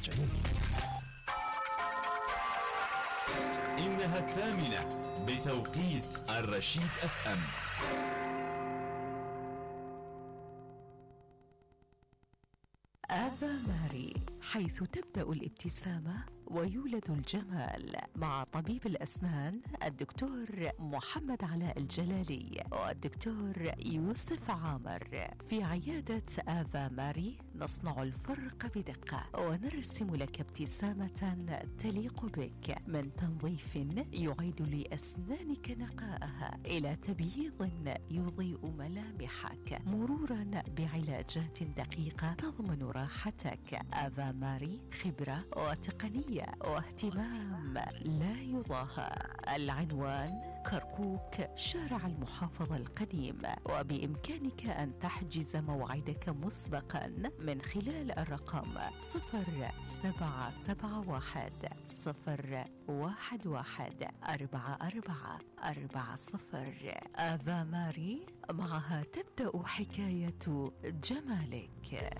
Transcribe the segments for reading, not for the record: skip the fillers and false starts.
90. إنها 8 بتوقيت الرشيد FM. آفا ماري، حيث تبدأ الابتسامة ويولد الجمال، مع طبيب الأسنان الدكتور محمد علاء الجلالي والدكتور يوسف عامر. في عيادة آفا ماري نصنع الفرق بدقة ونرسم لك ابتسامة تليق بك، من تنظيف يعيد لأسنانك نقاءها إلى تبييض يضيء ملامحك، مرورا بعلاجات دقيقة تضمن راحتك. آفا ماري خبرة وتقنية واهتمام لا يضاهى. العنوان كركوك، شارع المحافظة القديم، وبإمكانك أن تحجز موعدك مسبقا من خلال الرقم 0771 011 4440. آفا ماري، معها تبدأ حكاية جمالك.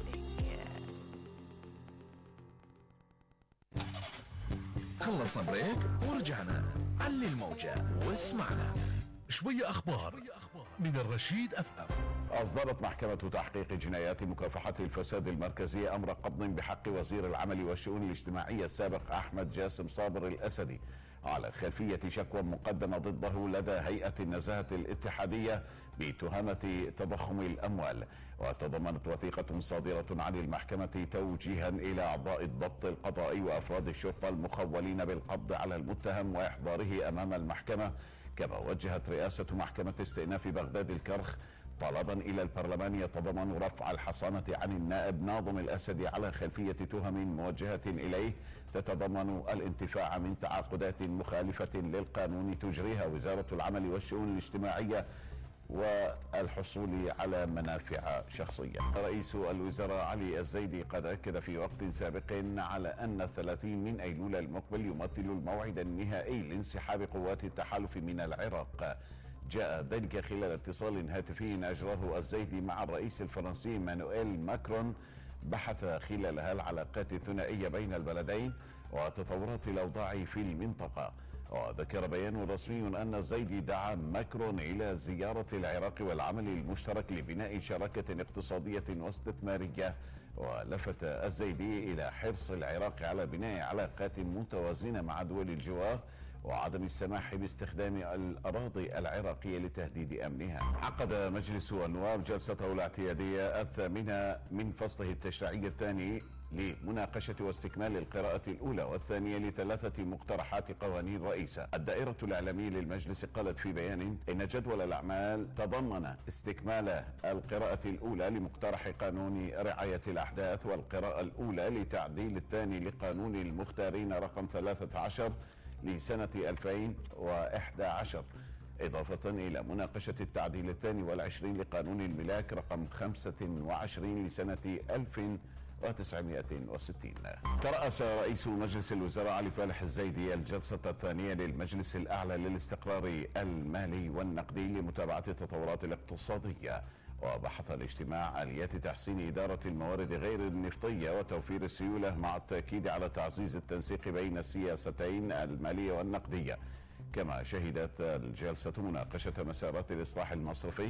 خلص بريك ورجعنا. علي الموجة واسمعنا. شوية أخبار من الرشيد FM. أصدرت محكمة تحقيق جنايات مكافحة الفساد المركزية أمر قبض بحق وزير العمل والشؤون الاجتماعية السابق أحمد جاسم صابر الأسدي على خلفية شكوى مقدمة ضده لدى هيئة النزاهة الاتحادية بتهمة تضخم الأموال. وتضمنت وثيقة صادرة عن المحكمة توجيها إلى أعضاء الضبط القضائي وأفراد الشرطة المخولين بالقبض على المتهم وإحضاره أمام المحكمة. كما وجهت رئاسة محكمة استئناف بغداد الكرخ طلبا إلى البرلمان يتضمن رفع الحصانة عن النائب ناظم الأسدي على خلفية تهم موجهة إليه تتضمن الانتفاع من تعاقدات مخالفة للقانون تجريها وزارة العمل والشؤون الاجتماعية والحصول على منافع شخصية. رئيس الوزراء علي الزيدي قد أكد في وقت سابق على أن 30 من أيلول المقبل يمثل الموعد النهائي لانسحاب قوات التحالف من العراق. جاء ذلك خلال اتصال هاتفي أجراه الزيدي مع الرئيس الفرنسي مانويل ماكرون بحث خلالها العلاقات الثنائية بين البلدين وتطورات الأوضاع في المنطقة. وذكر بيان رسمي أن الزيدي دعا ماكرون إلى زيارة العراق والعمل المشترك لبناء شراكة اقتصادية واستثمارية. ولفت الزيدي إلى حرص العراق على بناء علاقات متوازنة مع دول الجوار وعدم السماح باستخدام الأراضي العراقية لتهديد أمنها. عقد مجلس النواب جلسته الاعتيادية 8 من فصله التشريعي الثاني لمناقشة واستكمال القراءة الأولى والثانية ل3 مقترحات قوانين رئيسة. الدائرة الإعلامية للمجلس قالت في بيان إن جدول الأعمال تضمن استكمال القراءة الأولى لمقترح قانون رعاية الأحداث والقراءة الأولى لتعديل الثاني لقانون المختارين رقم 13 لسنة 2011، إضافة إلى مناقشة التعديل الثاني والعشرين لقانون الملاك رقم 25 لسنة 1960. ترأس رئيس مجلس الوزراء علي فالح الزيدي الجلسة الثانية للمجلس الأعلى للاستقرار المالي والنقدي لمتابعة التطورات الاقتصادية. وبحث الاجتماع آليات تحسين إدارة الموارد غير النفطية وتوفير السيولة مع التأكيد على تعزيز التنسيق بين السياستين المالية والنقدية. كما شهدت الجلسة مناقشة مسارات الإصلاح المصرفي